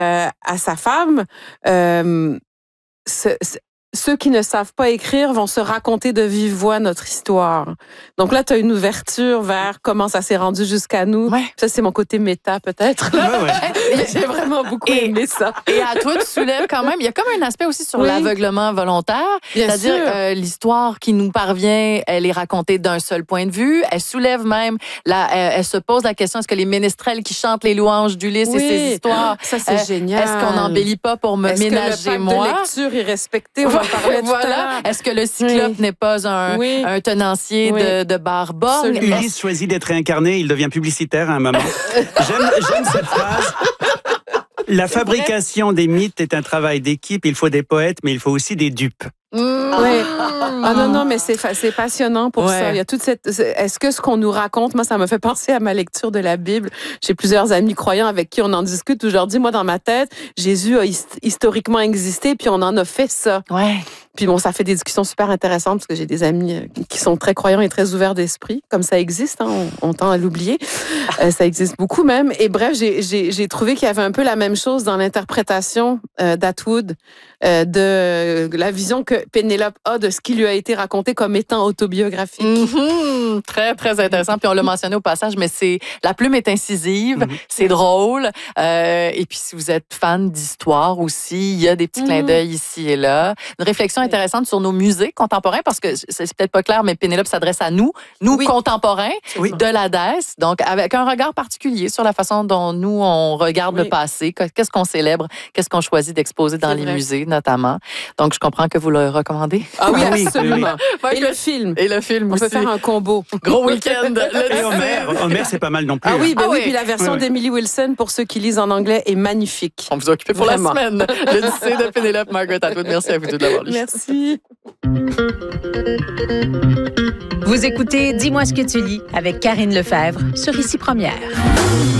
à sa femme, ceux qui ne savent pas écrire vont se raconter de vive voix notre histoire. Donc là, tu as une ouverture vers comment ça s'est rendu jusqu'à nous. Ouais. Ça, c'est mon côté méta, peut-être. Ouais. J'ai vraiment beaucoup aimé ça. Et à toi, tu soulèves quand même, il y a comme un aspect aussi sur l'aveuglement volontaire. Bien C'est-à-dire, l'histoire qui nous parvient, elle est racontée d'un seul point de vue. Elle soulève même, elle se pose la question, est-ce que les ménestrels qui chantent les louanges d'Ulysse et ses histoires, ça, c'est génial. Est-ce qu'on n'embellit pas pour me ménager, moi? Est-ce que le pacte de lecture est respecté? On en parlait tout à l'heure. Est-ce que le cyclope n'est pas un tenancier de Barborne? Ulysse choisit d'être réincarné, il devient publicitaire à un moment. J'aime cette phrase. La fabrication des mythes est un travail d'équipe. Il faut des poètes, mais il faut aussi des dupes. Ah non, mais c'est passionnant pour ça. Il y a toute cette. Est-ce que ce qu'on nous raconte, moi, ça me fait penser à ma lecture de la Bible. J'ai plusieurs amis croyants avec qui on en discute. Où je leur dis, moi, dans ma tête, Jésus a historiquement existé, puis on en a fait ça. Ouais. Puis bon, ça fait des discussions super intéressantes parce que j'ai des amis qui sont très croyants et très ouverts d'esprit, comme ça existe, hein, on tend à l'oublier. Ça existe beaucoup même. Et bref, j'ai trouvé qu'il y avait un peu la même chose dans l'interprétation d'Atwood, de la vision que Pénélope a de ce qui lui a été raconté comme étant autobiographique. Très, très intéressant. Puis on l'a mentionné au passage, mais la plume est incisive, c'est drôle. Et puis si vous êtes fan d'histoire aussi, il y a des petits clins d'œil ici et là. Une réflexion intéressante sur nos musées contemporains, parce que c'est peut-être pas clair, mais Pénélope s'adresse à nous contemporains de l'Hadès, donc avec un regard particulier sur la façon dont nous, on regarde le passé, qu'est-ce qu'on célèbre, qu'est-ce qu'on choisit d'exposer dans les musées, notamment. Donc, je comprends que vous le recommandez. Ah oui, absolument. Et le film. Et le film aussi. On peut faire un combo. Gros week-end. Et Homer, c'est pas mal non plus. Ah oui, puis la version d'Emily Wilson, pour ceux qui lisent en anglais, est magnifique. On vous a occupé pour la semaine. L'Odyssée de Pénélope, Margaret Atwood. Merci à vous deux de l'avoir lu. Merci. Vous écoutez Dis-moi ce que tu lis avec Karine Lefebvre sur Ici Première.